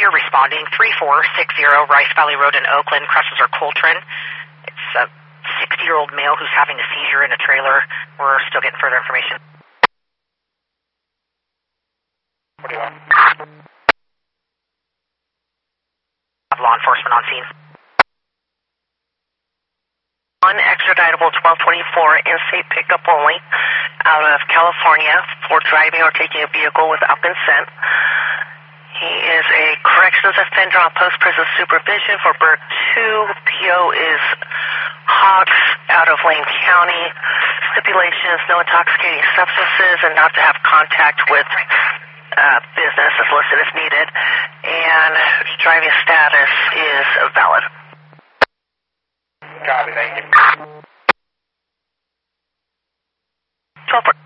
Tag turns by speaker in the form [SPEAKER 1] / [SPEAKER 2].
[SPEAKER 1] you're responding. 3460 Rice Valley Road in Oakland, crosses are Coltrane. It's a 60-year-old male who's having a seizure in a trailer. We're still getting further information.
[SPEAKER 2] What do you want?
[SPEAKER 1] Have law enforcement on scene.
[SPEAKER 3] Unextraditable 1224, in-state pickup only, out of California for driving or taking a vehicle without consent. He is a corrections offender on post-prison supervision for Burke 2. PO is Hawks out of Lane County. Stipulations, no intoxicating substances and not to have contact with business as listed as needed. And driving status is valid.
[SPEAKER 2] Copy, thank you.
[SPEAKER 3] 12